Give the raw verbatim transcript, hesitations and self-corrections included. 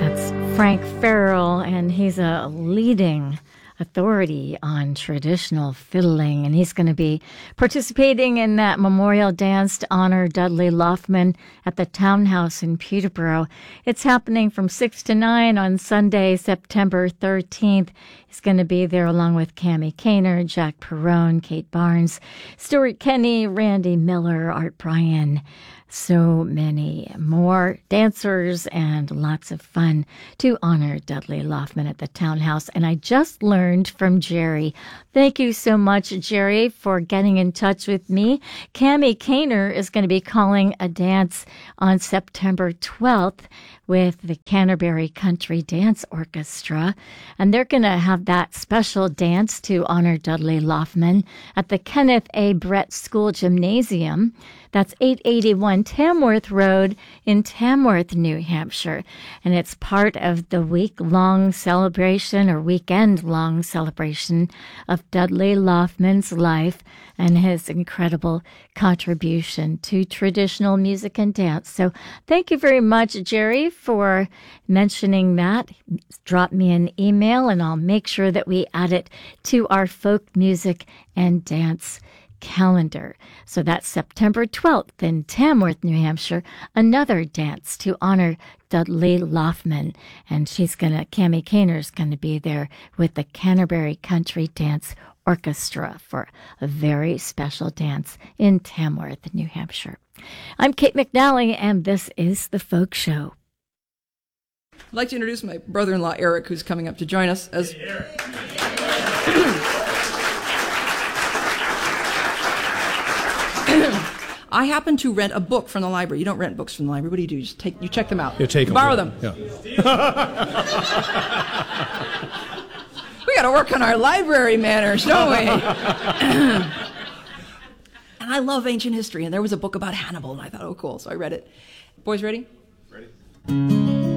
Frank Farrell, and he's a leading authority on traditional fiddling, and he's going to be participating in that memorial dance to honor Dudley Loftman at the Townhouse in Peterborough. It's happening from six to nine on Sunday, September thirteenth. He's going to be there along with Cammie Kaner, Jack Perrone, Kate Barnes, Stuart Kenny, Randy Miller, Art Bryan. So many more dancers and lots of fun to honor Dudley Loftman at the Townhouse. And I just learned from Jerry. Thank you so much, Jerry, for getting in touch with me. Cammie Kaner is going to be calling a dance on September twelfth with the Canterbury Country Dance Orchestra. And they're going to have that special dance to honor Dudley Loftman at the Kenneth A. Brett School Gymnasium. That's eight eighty-one Tamworth Road in Tamworth, New Hampshire. And it's part of the week-long celebration or weekend-long celebration of Dudley Loftman's life and his incredible contribution to traditional music and dance. So thank you very much, Jerry, for mentioning that. Drop me an email and I'll make sure that we add it to our folk music and dance calendar. So that's September twelfth in Tamworth, New Hampshire, another dance to honor Dudley Loftman. And she's going to, Cammie Kaner's going to be there with the Canterbury Country Dance Orchestra for a very special dance in Tamworth, New Hampshire. I'm Kate McNally, and this is The Folk Show. I'd like to introduce my brother-in-law, Eric, who's coming up to join us. As hey, I happen to rent a book from the library. You don't rent books from the library. What do you do? You just take, you check them out. You take you them. Borrow them. Yeah. We got to work on our library manners, don't we? And I love ancient history, and there was a book about Hannibal, and I thought, oh, cool. So I read it. Boys ready? Ready.